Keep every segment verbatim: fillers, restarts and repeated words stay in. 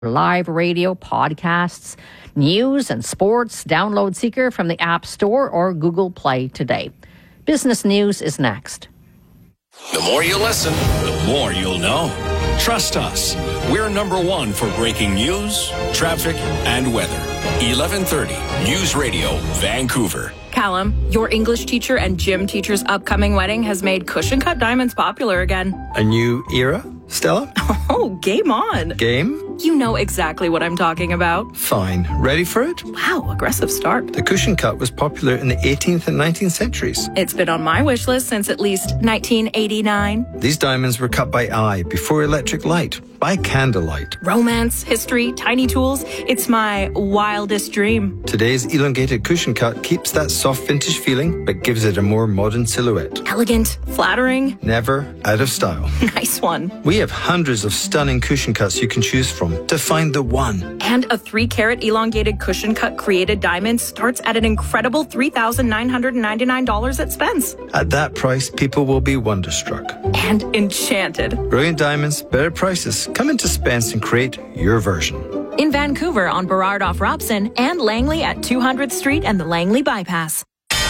live radio, podcasts, news and sports. Download Seeker from the App Store or Google Play today. Business News is next. The more you listen, the more you'll know. Trust us. We're number one for breaking news, traffic, and weather. eleven thirty News Radio, Vancouver. Callum, your English teacher and gym teacher's upcoming wedding has made cushion cut diamonds popular again. A new era, Stella? Oh, game on. Game? You know exactly what I'm talking about. Fine. Ready for it? Wow, aggressive start. The cushion cut was popular in the eighteenth and nineteenth centuries. It's been on my wish list since at least nineteen eighty-nine. These diamonds were cut by eye before electric light, by candlelight. Romance, history, tiny tools. It's my wildest dream. Today's elongated cushion cut keeps that soft vintage feeling, but gives it a more modern silhouette. Elegant, flattering. Never out of style. Nice one. We have hundreds of stunning cushion cuts you can choose from to find the one. And a three carat elongated cushion cut created diamond starts at an incredible three thousand nine hundred ninety-nine dollars at Spence. At that price, people will be wonderstruck. And enchanted. Brilliant diamonds, better prices. Come into Spence and create your version. In Vancouver on Burrard off Robson and Langley at two hundredth Street and the Langley Bypass.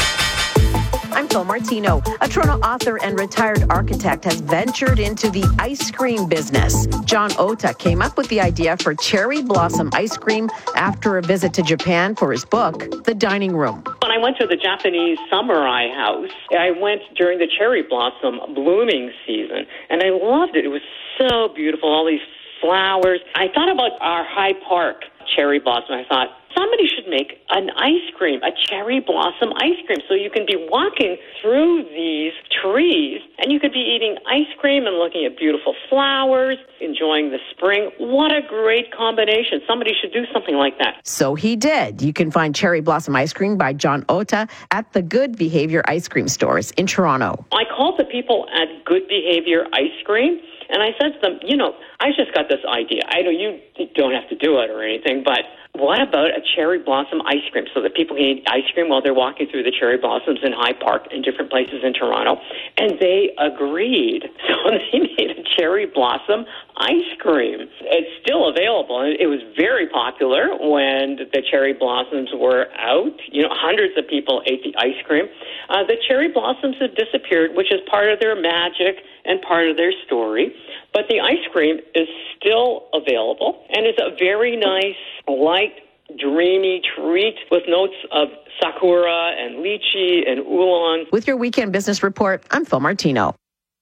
I'm Phil Martino. A Toronto author and retired architect has ventured into the ice cream business. John Ota came up with the idea for cherry blossom ice cream after a visit to Japan for his book, The Dining Room. When I went to the Japanese samurai house, I went during the cherry blossom blooming season, and I loved it. It was so beautiful, all these flowers. I thought about our High Park cherry blossom. I thought, somebody should make an ice cream, a cherry blossom ice cream, so you can be walking through these trees and you could be eating ice cream and looking at beautiful flowers, enjoying the spring. What a great combination. Somebody should do something like that. So he did. You can find cherry blossom ice cream by John Ota at the Good Behavior ice cream stores in Toronto. I called the people at Good Behavior Ice Cream, and I said to them, you know, I just got this idea. I know you don't have to do it or anything, but what about a cherry blossom ice cream so that people can eat ice cream while they're walking through the cherry blossoms in High Park and different places in Toronto? And they agreed. So they made a cherry blossom ice cream. It's still available. It was very popular when the cherry blossoms were out. You know, hundreds of people ate the ice cream. Uh, the cherry blossoms have disappeared, which is part of their magic and part of their story. But the ice cream is still available, and it's a very nice, light, dreamy treat with notes of sakura and lychee and oolong. With your Weekend Business Report, I'm Phil Martino.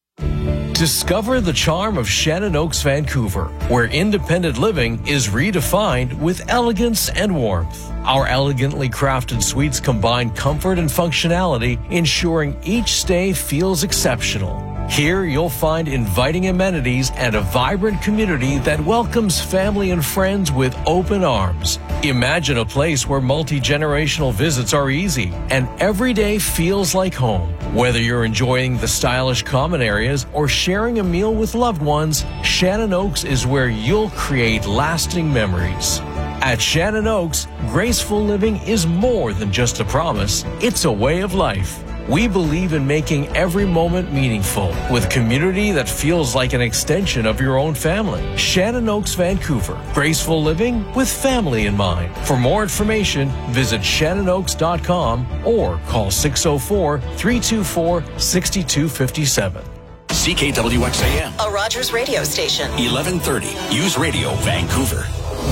Discover the charm of Shannon Oaks, Vancouver, where independent living is redefined with elegance and warmth. Our elegantly crafted suites combine comfort and functionality, ensuring each stay feels exceptional. Here you'll find inviting amenities and a vibrant community that welcomes family and friends with open arms. Imagine a place where multi-generational visits are easy and every day feels like home. Whether you're enjoying the stylish common areas or sharing a meal with loved ones, Shannon Oaks is where you'll create lasting memories. At Shannon Oaks, graceful living is more than just a promise, it's a way of life. We believe in making every moment meaningful with community that feels like an extension of your own family. Shannon Oaks, Vancouver. Graceful living with family in mind. For more information, visit shannon oaks dot com or call six oh four, three two four, six two five seven. C K W X A M. A Rogers radio station. eleven thirty News Radio, Vancouver.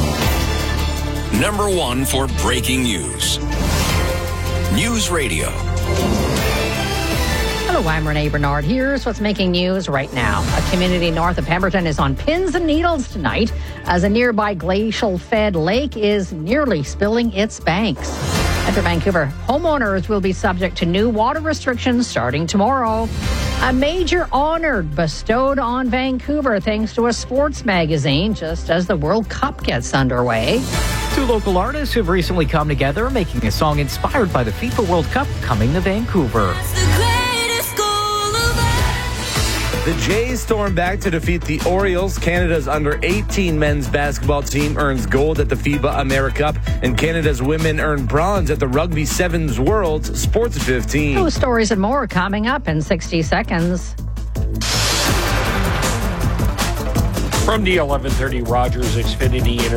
Number one for breaking news. News Radio. Hello, I'm Renee Bernard. Here's what's making news right now. A community north of Pemberton is on pins and needles tonight as a nearby glacial-fed lake is nearly spilling its banks. Metro Vancouver homeowners will be subject to new water restrictions starting tomorrow. A major honor bestowed on Vancouver thanks to a sports magazine just as the World Cup gets underway. Two local artists have recently come together making a song inspired by the FIFA World Cup coming to Vancouver. The Jays storm back to defeat the Orioles. Canada's under eighteen men's basketball team earns gold at the FIBA AmeriCup, and Canada's women earn bronze at the Rugby Sevens Worlds. Sports at fifteen. Those stories and more coming up in sixty seconds. From the eleven thirty Rogers Xfinity